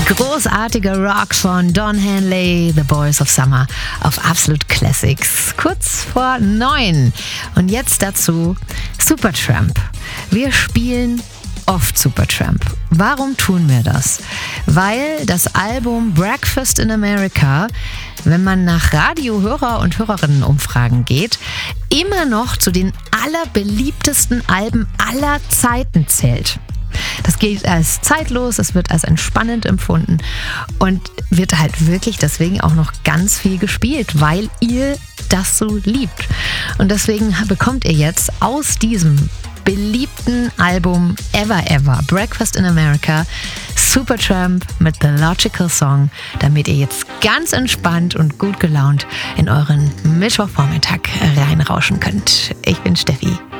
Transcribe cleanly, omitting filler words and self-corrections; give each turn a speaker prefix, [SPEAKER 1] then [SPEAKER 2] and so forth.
[SPEAKER 1] Großartiger Rock von Don Henley, The Boys of Summer auf Absolute Classics, kurz vor 9. Und jetzt dazu Supertramp. Wir spielen oft Supertramp. Warum tun wir das? Weil das Album Breakfast in America, wenn man nach Radiohörer- und Hörerinnenumfragen geht, immer noch zu den allerbeliebtesten Alben aller Zeiten zählt. Das gilt als zeitlos, es wird als entspannend empfunden und wird halt wirklich deswegen auch noch ganz viel gespielt, weil ihr das so liebt. Und deswegen bekommt ihr jetzt aus diesem beliebten Album Ever Breakfast in America Supertramp mit The Logical Song, damit ihr jetzt ganz entspannt und gut gelaunt in euren Mittwochvormittag reinrauschen könnt. Ich bin Steffi.